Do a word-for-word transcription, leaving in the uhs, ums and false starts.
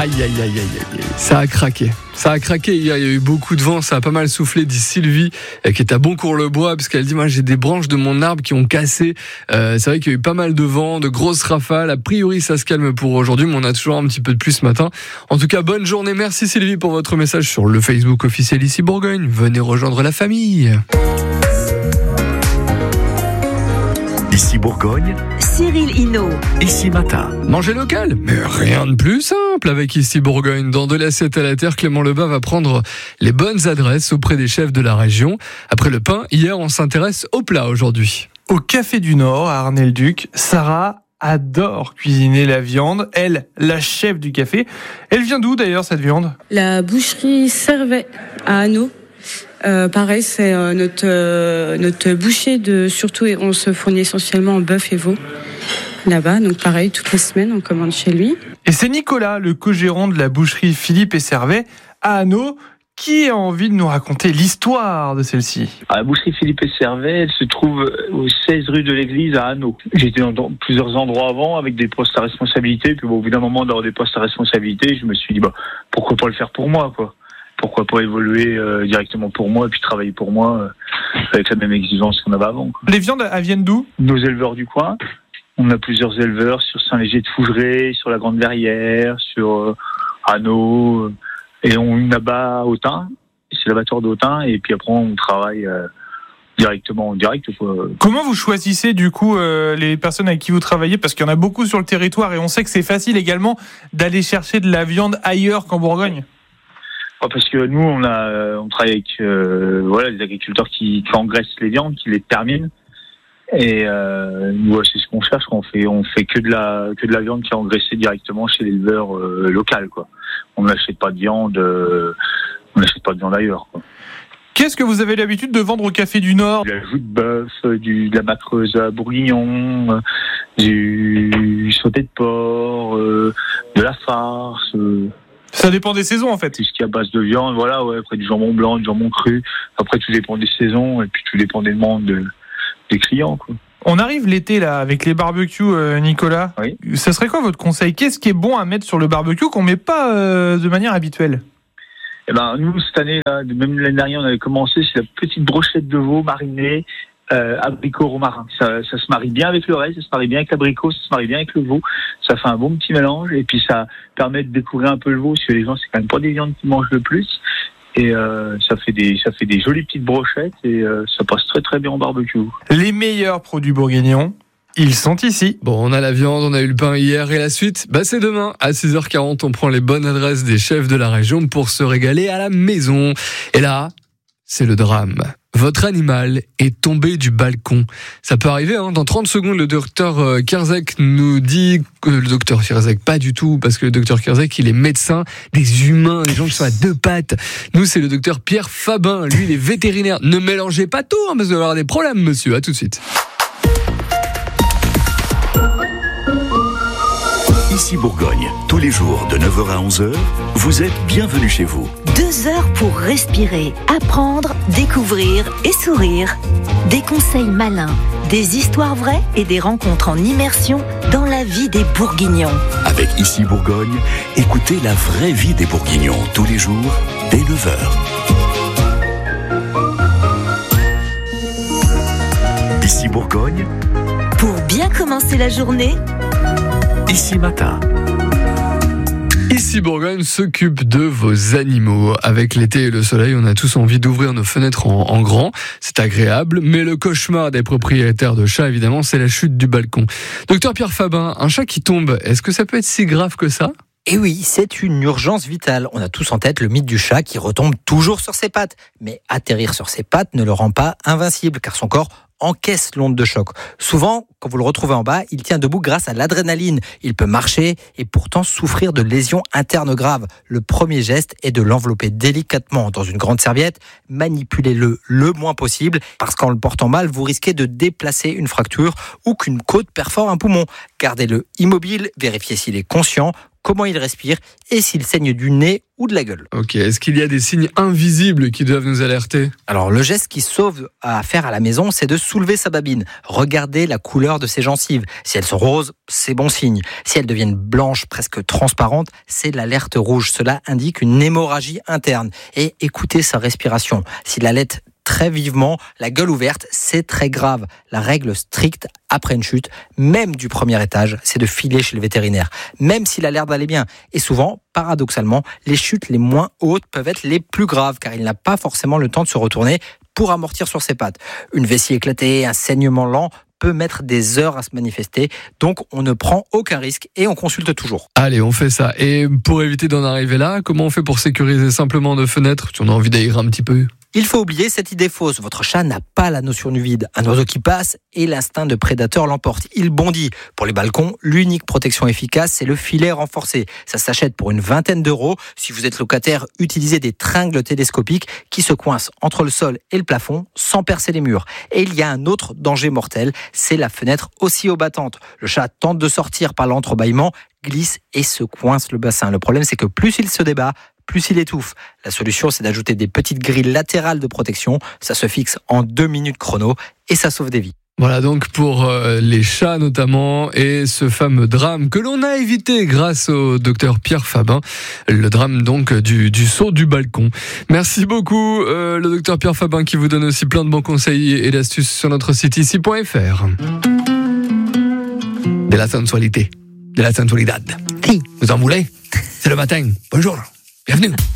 Aïe, aïe, aïe, aïe, aïe, ça a craqué. Ça a craqué hier, il y a eu beaucoup de vent, ça a pas mal soufflé, dit Sylvie, qui est à Boncourt-le-Bois, parce qu'elle dit, moi j'ai des branches de mon arbre qui ont cassé. Euh, c'est vrai qu'il y a eu pas mal de vent, de grosses rafales. A priori, ça se calme pour aujourd'hui, mais on a toujours un petit peu de pluie ce matin. En tout cas, bonne journée. Merci Sylvie pour votre message sur le Facebook officiel Ici Bourgogne. Venez rejoindre la famille. Ici Bourgogne, Cyril Hinault. Ici Matin. Manger local, mais rien de plus simple avec Ici Bourgogne. Dans De l'assiette à la terre, Clément Lebas va prendre les bonnes adresses auprès des chefs de la région. Après le pain, hier on s'intéresse au plat aujourd'hui. Au Café du Nord, à Arnay-le-Duc, Sarah adore cuisiner la viande. Elle, la chef du café. Elle vient d'où d'ailleurs cette viande ? La boucherie Servet à Hanau. Euh, pareil, c'est euh, notre euh, notre boucher de surtout, et on se fournit essentiellement en bœuf et veau là-bas. Donc pareil, toutes les semaines, on commande chez lui. Et c'est Nicolas, le co-gérant de la boucherie Philippe et Servet à Hanau, qui a envie de nous raconter l'histoire de celle-ci. À la boucherie Philippe et Servet, elle se trouve au seize rue de l'Église à Hanau. J'étais dans, dans plusieurs endroits avant avec des postes à responsabilité. Puis bon, au bout d'un moment, d'avoir des postes à responsabilité, je me suis dit bah pourquoi pas le faire pour moi, quoi. Pourquoi pas évoluer euh, directement pour moi et puis travailler pour moi euh, avec la même exigence qu'on avait avant, quoi. Les viandes, elles viennent d'où ? Nos éleveurs du coin. On a plusieurs éleveurs sur Saint-Léger de Fougeray, sur la Grande Verrière, sur euh, Hanau, euh, et on abat à Autun. C'est l'abattoir d'Autun, et puis après on travaille euh, directement en direct, quoi. Comment vous choisissez du coup euh, les personnes avec qui vous travaillez ? Parce qu'il y en a beaucoup sur le territoire et on sait que c'est facile également d'aller chercher de la viande ailleurs qu'en Bourgogne. Parce que nous, on a, on travaille avec euh, voilà des agriculteurs qui, qui engraissent les viandes, qui les terminent. Et euh, nous, c'est ce qu'on cherche. On fait, on fait que de la que de la viande qui est engraissée directement chez l'éleveur euh, local, quoi. On n'achète pas de viande, euh, on n'achète pas de viande ailleurs, quoi. Qu'est-ce que vous avez l'habitude de vendre au Café du Nord ? De la joue de bœuf, du, de la macreuse à bourguignon, du sauté de porc, euh, de la farce. Euh, Ça dépend des saisons en fait. Tout ce qui est à base de viande, voilà, ouais, après du jambon blanc, du jambon cru. Après, tout dépend des saisons et puis tout dépend des demandes de, des clients, quoi. On arrive l'été là avec les barbecues, euh, Nicolas. Oui. Ça serait quoi votre conseil ? Qu'est-ce qui est bon à mettre sur le barbecue qu'on met pas euh, de manière habituelle ? Eh ben, nous, cette année, là, même l'année dernière, on avait commencé, c'est la petite brochette de veau marinée, euh, abricot romarin. Ça, ça se marie bien avec le reste, ça se marie bien avec l'abricot, ça se marie bien avec le veau. Ça fait un bon petit mélange, et puis ça permet de découvrir un peu le veau, parce que les gens, c'est quand même pas des viandes qui mangent le plus. Et euh, ça fait des ça fait des jolies petites brochettes, et euh, ça passe très très bien au barbecue. Les meilleurs produits bourguignons, ils sont ici. Bon, on a la viande, on a eu le pain hier, et la suite, bah c'est demain. À six heures quarante, on prend les bonnes adresses des chefs de la région pour se régaler à la maison. Et là, c'est le drame. Votre animal est tombé du balcon. Ça peut arriver, hein. Dans trente secondes, le docteur Kerzek nous dit que le docteur Kerzek, pas du tout, parce que le docteur Kerzek, il est médecin des humains, des gens qui sont à deux pattes. Nous, c'est le docteur Pierre Fabin. Lui, il est vétérinaire. Ne mélangez pas tout, hein, parce que vous allez avoir des problèmes, monsieur. À tout de suite. Ici Bourgogne, tous les jours de neuf heures à onze heures, vous êtes bienvenus chez vous. Deux heures pour respirer, apprendre, découvrir et sourire. Des conseils malins, des histoires vraies et des rencontres en immersion dans la vie des Bourguignons. Avec Ici Bourgogne, écoutez la vraie vie des Bourguignons tous les jours dès neuf heures. Ici Bourgogne, Pour bien commencer la journée, Ici Matin. Ici Bourgogne s'occupe de vos animaux. Avec l'été et le soleil, on a tous envie d'ouvrir nos fenêtres en, en grand. C'est agréable, mais le cauchemar des propriétaires de chats, évidemment, c'est la chute du balcon. Docteur Pierre Fabin, un chat qui tombe, est-ce que ça peut être si grave que ça ? Et oui, c'est une urgence vitale. On a tous en tête le mythe du chat qui retombe toujours sur ses pattes. Mais atterrir sur ses pattes ne le rend pas invincible, car son corps encaisse l'onde de choc. Souvent, quand vous le retrouvez en bas, il tient debout grâce à l'adrénaline. Il peut marcher et pourtant souffrir de lésions internes graves. Le premier geste est de l'envelopper délicatement dans une grande serviette. Manipulez-le le moins possible, parce qu'en le portant mal, vous risquez de déplacer une fracture ou qu'une côte perfore un poumon. Gardez-le immobile, vérifiez s'il est conscient. comment il respire et s'il saigne du nez ou de la gueule. Ok, est-ce qu'il y a des signes invisibles qui doivent nous alerter ? Alors le geste qui sauve à faire à la maison, c'est de soulever sa babine. Regardez la couleur de ses gencives. Si elles sont roses, c'est bon signe. Si elles deviennent blanches, presque transparentes, c'est l'alerte rouge. Cela indique une hémorragie interne. Et écoutez sa respiration. S'il allait très vivement, la gueule ouverte, c'est très grave. La règle stricte après une chute, même du premier étage, c'est de filer chez le vétérinaire, même s'il a l'air d'aller bien. Et souvent, paradoxalement, les chutes les moins hautes peuvent être les plus graves, car il n'a pas forcément le temps de se retourner pour amortir sur ses pattes. Une vessie éclatée, un saignement lent peut mettre des heures à se manifester, donc on ne prend aucun risque et on consulte toujours. Allez, on fait ça. Et pour éviter d'en arriver là, comment on fait pour sécuriser simplement nos fenêtres si on a envie d'aérer un petit peu ? Il faut oublier cette idée fausse. Votre chat n'a pas la notion du vide. Un oiseau qui passe et l'instinct de prédateur l'emporte. Il bondit. Pour les balcons, l'unique protection efficace, c'est le filet renforcé. Ça s'achète pour une vingtaine d'euros. Si vous êtes locataire, utilisez des tringles télescopiques qui se coincent entre le sol et le plafond sans percer les murs. Et il y a un autre danger mortel, c'est la fenêtre oscillobattante. Le chat tente de sortir par l'entrebâillement, glisse et se coince le bassin. Le problème, c'est que plus il se débat, plus il étouffe. La solution, c'est d'ajouter des petites grilles latérales de protection. Ça se fixe en deux minutes chrono et ça sauve des vies. Voilà donc pour euh, les chats notamment et ce fameux drame que l'on a évité grâce au docteur Pierre Fabin, le drame donc du, du saut du balcon. Merci beaucoup euh, le docteur Pierre Fabin qui vous donne aussi plein de bons conseils et d'astuces sur notre site ici point f r. De la sensualité, de la sensualidad. Si. Vous en voulez ? C'est le matin. Bonjour. Bienvenue.